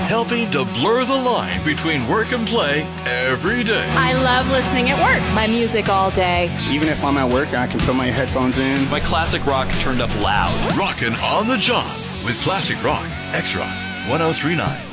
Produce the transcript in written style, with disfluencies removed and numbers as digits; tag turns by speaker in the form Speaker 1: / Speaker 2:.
Speaker 1: helping to blur the line between work and play every day.
Speaker 2: I love listening at work. My music all day.
Speaker 3: Even if I'm at work, I can put my headphones in.
Speaker 4: My classic rock turned up loud.
Speaker 1: Rockin' on the job with Classic Rock, X-Rock 1039.